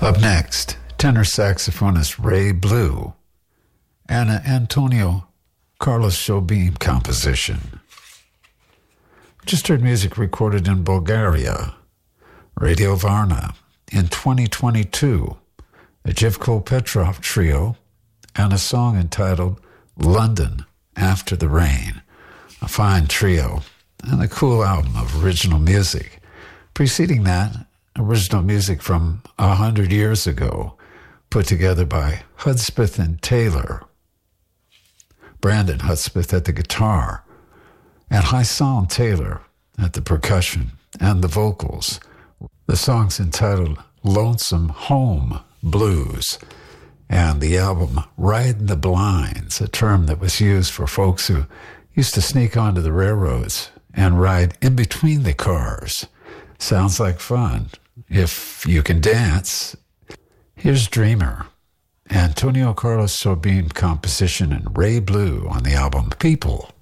Up next, tenor saxophonist Ray Blue and an Antonio Carlos Jobim composition. Just heard music recorded in Bulgaria, Radio Varna, in 2022, a Jivko Petrov trio, and a song entitled London After the Rain, a fine trio, and a cool album of original music. Preceding that, original music from 100 years ago, put together by Hudspeth and Taylor, Brandon Hudspeth at the guitar, and Hysam Taylor at the percussion and the vocals. The song's entitled Lonesome Home Blues, and the album Riding the Blinds, a term that was used for folks who used to sneak onto the railroads and ride in between the cars. Sounds like fun, if you can dance. Here's Dreamer, Antonio Carlos Jobim composition, and Ray Blue on the album People.